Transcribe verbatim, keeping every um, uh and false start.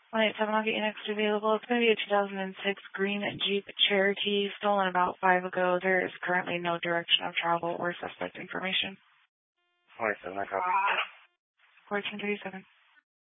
one eight seven, I'll get you next available. It's going to be a two thousand six green Jeep Cherokee, stolen about five ago. There is currently no direction of travel or suspect information. one eight seven, I copy. fourteen thirty-seven.